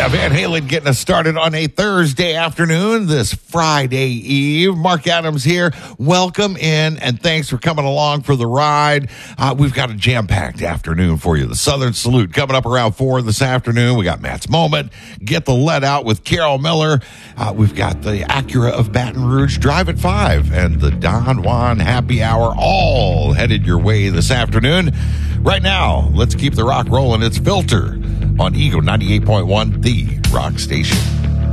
Yeah, Van Halen getting us started on a Thursday afternoon, this Friday Eve. Mark Adams here. Welcome in, and thanks for coming along for the ride. We've got a jam-packed afternoon for you. The Southern Salute coming up around 4 this afternoon. We got Matt's Moment. Get the Let Out with Carol Miller. We've got the Acura of Baton Rouge Drive at 5 and the Don Juan Happy Hour all headed your way this afternoon. Right now, let's keep the rock rolling. It's Filter on Eagle 98.1, the rock station.